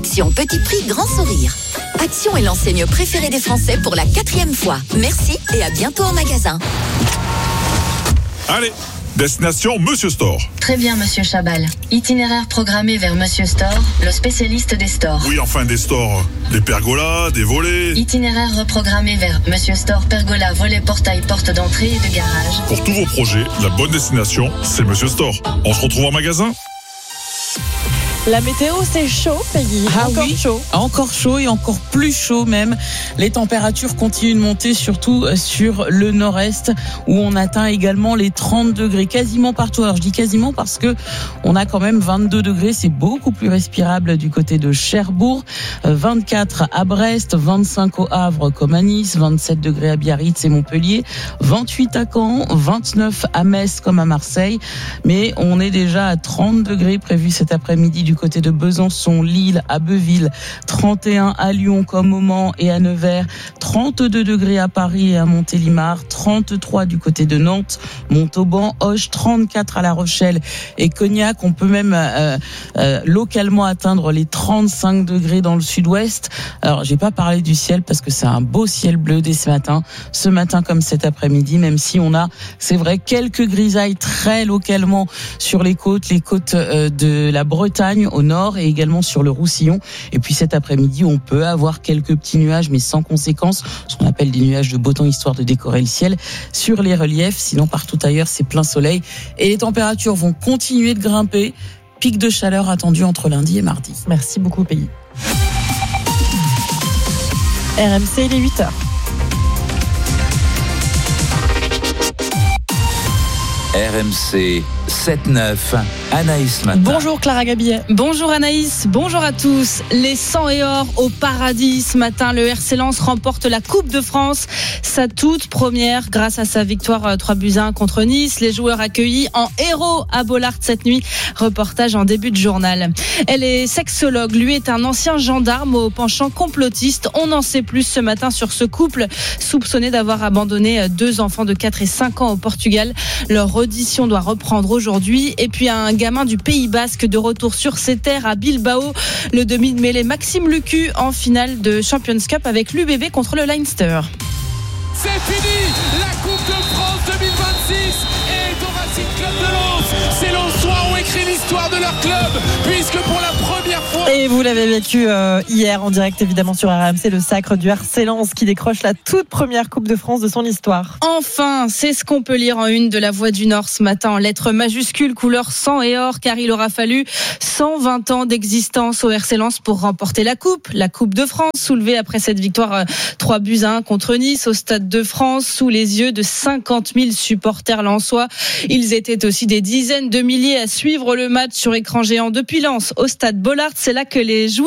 Action petit prix grand sourire. Action est l'enseigne préférée des Français pour la 4e fois. Merci et à bientôt en magasin. Allez, destination Monsieur Store. Très bien, Monsieur Chabal. Itinéraire programmé vers Monsieur Store, le spécialiste des stores. Oui, enfin des stores. Des pergolas, des volets. Itinéraire reprogrammé vers Monsieur Store, pergola, volet, portail, porte d'entrée et de garage. Pour tous vos projets, la bonne destination, c'est Monsieur Store. On se retrouve en magasin. La météo, c'est chaud, Peggy. Encore chaud et encore plus chaud même. Les températures continuent de monter, surtout sur le nord-est, où on atteint également les 30 degrés quasiment partout. Alors je dis quasiment parce que on a quand même 22 degrés. C'est beaucoup plus respirable du côté de Cherbourg. 24 à Brest, 25 au Havre comme à Nice, 27 degrés à Biarritz et Montpellier, 28 à Caen, 29 à Metz comme à Marseille. Mais on est déjà à 30 degrés prévus cet après-midi du côté de Besançon, Lille, Abbeville, 31 à Lyon comme au Mans et à Nevers, 32 degrés à Paris et à Montélimar, 33 du côté de Nantes, Montauban, Auch, 34 à La Rochelle et Cognac. On peut même localement atteindre les 35 degrés dans le sud-ouest. Alors, j'ai pas parlé du ciel parce que c'est un beau ciel bleu dès ce matin comme cet après-midi, même si on a, c'est vrai, quelques grisailles très localement sur les côtes de la Bretagne au nord et également sur le Roussillon. Et puis cet après-midi, on peut avoir quelques petits nuages, mais sans conséquence, ce qu'on appelle des nuages de beau temps, histoire de décorer le ciel sur les reliefs. Sinon, partout ailleurs, c'est plein soleil. Et les températures vont continuer de grimper. Pic de chaleur attendu entre lundi et mardi. Merci beaucoup, Peggy. RMC, il est 8h. RMC 7-9, Anaïs Matin. Bonjour Clara Gabillet. Bonjour Anaïs, bonjour à tous. Les 100 et or au paradis ce matin. Le RC Lens remporte la Coupe de France, sa toute première grâce à sa victoire 3-1 contre Nice. Les joueurs accueillis en héros à Bollaert cette nuit. Reportage en début de journal. Elle est sexologue, lui est un ancien gendarme au penchant complotiste. On en sait plus ce matin sur ce couple soupçonné d'avoir abandonné 2 enfants de 4 et 5 ans au Portugal. Leur audition doit reprendre aujourd'hui. Et puis un gamin du Pays Basque de retour sur ses terres à Bilbao. Le demi de mêlée Maxime Lucu en finale de Champions Cup avec l'UBB contre le Leinster. C'est fini, la Coupe de France 2026 est au Racing Club de Lens. Ces Lensois ont écrit l'histoire de leur club, puisque pour la première fois... Et vous l'avez vécu hier en direct évidemment sur RMC, le sacre du RC Lens qui décroche la toute première Coupe de France de son histoire. Enfin, c'est ce qu'on peut lire en une de la Voix du Nord ce matin en lettres majuscules couleur sang et or, car il aura fallu 120 ans d'existence au RC Lens pour remporter la Coupe de France, soulevée après cette victoire 3-1 contre Nice au Stade de France sous les yeux de 50 000 supporters lensois. Ils étaient aussi des dizaines de milliers à suivre le match sur écran géant depuis Lens au Stade Bollaert. C'est là que les joueurs